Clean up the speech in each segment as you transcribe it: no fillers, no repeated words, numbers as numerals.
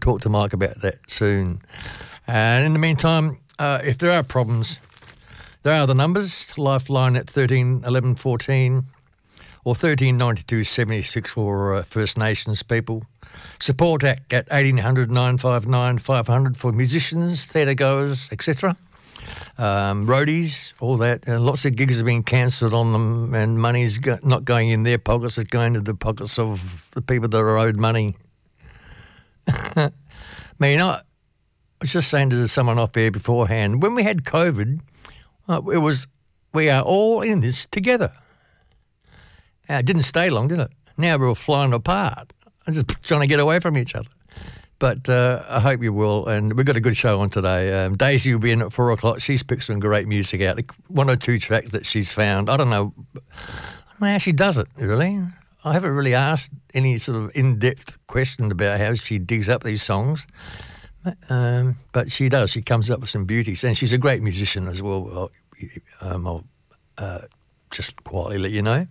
talk to Mike about that soon. And in the meantime, if there are problems, there are the numbers. Lifeline at 13 11 14 or 13 92 76 for First Nations people. Support at 1800 959 500 for musicians, theatre goers, etc. Roadies, all that. Lots of gigs have been cancelled on them, and money's not going in their pockets, it's going to the pockets of the people that are owed money. I mean, I was just saying to someone off there beforehand, when we had COVID, we are all in this together. It didn't stay long, did it? Now we're all flying apart. I'm just trying to get away from each other. But I hope you will. And we've got a good show on today. Daisy will be in at 4 o'clock. She's picked some great music out. 1 or 2 tracks that she's found. I don't know how she does it, really. I haven't really asked any sort of in-depth question about how she digs up these songs. But she does. She comes up with some beauties. And she's a great musician as well. I'll just quietly let you know.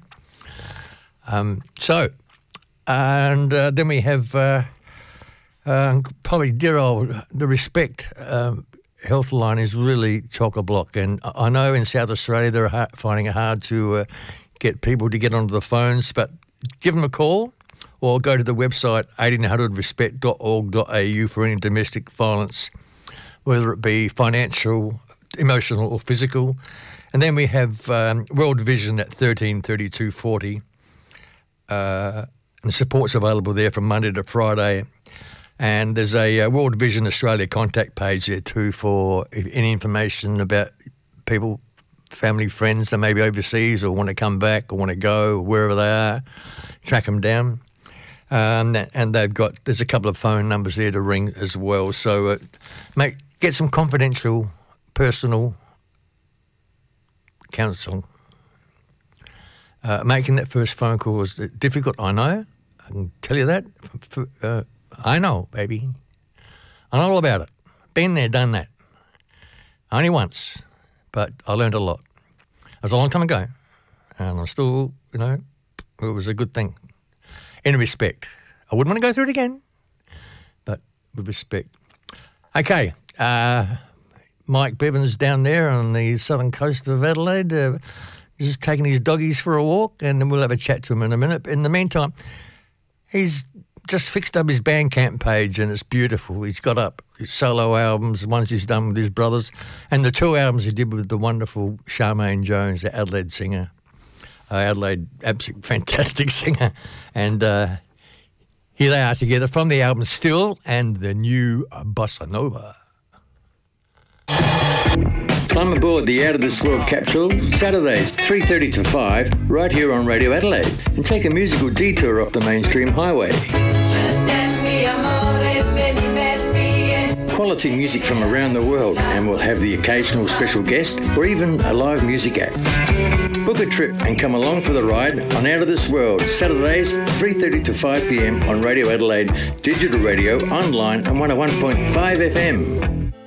Then we have probably dear old the Respect health line is really chock-a-block, and I know in South Australia they're finding it hard to get people to get onto the phones, but give them a call or go to the website 1800respect.org.au for any domestic violence, whether it be financial, emotional or physical. And then we have World Vision at 13 32 40. And the support's available there from Monday to Friday. And there's a World Vision Australia contact page there too for any information about people, family, friends that may be overseas or want to come back or want to go wherever they are, track them down. And there's a couple of phone numbers there to ring as well. So get some confidential, personal counsel. Making that first phone call is difficult, I know. I can tell you that. I know, baby. I know all about it. Been there, done that. Only once, but I learned a lot. It was a long time ago, and I'm still, it was a good thing. In respect. I wouldn't want to go through it again, but with respect. Okay, Mike Bevans down there on the southern coast of Adelaide, just taking his doggies for a walk, and then we'll have a chat to him in a minute. In the meantime, he's just fixed up his Bandcamp page, and it's beautiful. He's got up his solo albums, the ones he's done with his brothers, and the 2 albums he did with the wonderful Charmaine Jones, the Adelaide singer. Adelaide, absolutely fantastic singer. And here they are together from the album Still and the new Bossa Nova. Climb aboard the Out of This World capsule, Saturdays 3:30 to 5, right here on Radio Adelaide, and take a musical detour off the mainstream highway. Quality music from around the world, and we'll have the occasional special guest or even a live music act. Book a trip and come along for the ride on Out of This World, Saturdays 3:30 to 5 p.m. on Radio Adelaide, digital radio, online and 101.5 FM.